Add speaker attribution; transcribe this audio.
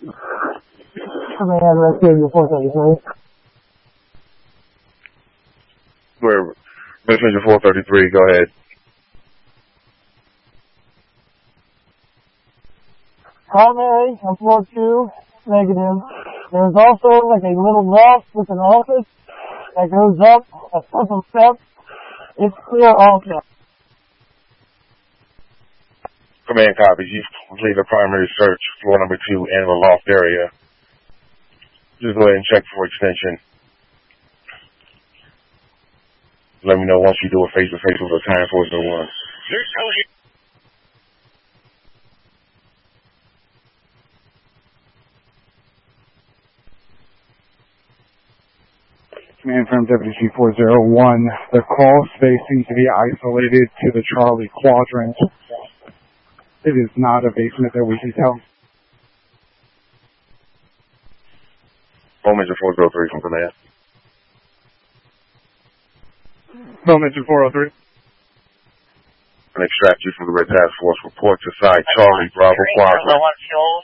Speaker 1: Command Rescue 433.
Speaker 2: Where, Messenger 433, go ahead.
Speaker 1: Primary on floor 2, negative. There's also like a little loft with an office that goes up a couple steps. It's clear also.
Speaker 2: Command copies. You've completed a primary search, floor number 2 and the loft area. Just go ahead and check for extension. Let me know once you do a face-to-face with a time for the one.
Speaker 3: Command from WC 401. The crawl space seems to be isolated to the Charlie quadrant. It is not a basement that we can tell.
Speaker 2: Moment 403 from command.
Speaker 3: Moment 403.
Speaker 2: And extract you from the Red Task Force. Report to side Charlie Bravo Quadrant.